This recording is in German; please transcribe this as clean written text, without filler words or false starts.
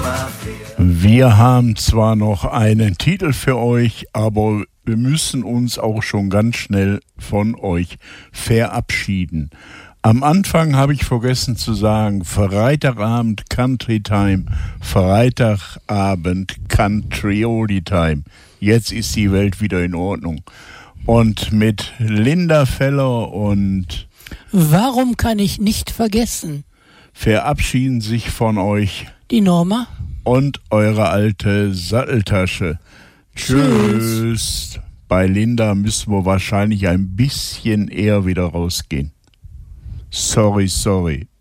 Wir haben zwar noch einen Titel für euch, aber wir müssen uns auch schon ganz schnell von euch verabschieden. Am Anfang habe ich vergessen zu sagen, Freitagabend Country Time, Freitagabend Countryoli Time. Jetzt ist die Welt wieder in Ordnung. Und mit Linda Feller und Warum kann ich nicht vergessen? Verabschieden sich von euch Die Norma und eure alte Satteltasche. Tschüss. Bei Linda müssen wir wahrscheinlich ein bisschen eher wieder rausgehen. Sorry.